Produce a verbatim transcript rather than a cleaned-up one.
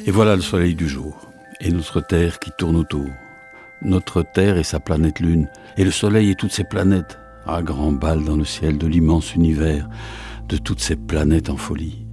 Et voilà le soleil du jour, et notre Terre qui tourne autour. Notre Terre et sa planète Lune, et le soleil et toutes ses planètes, à grand bal dans le ciel de l'immense univers, de toutes ces planètes en folie.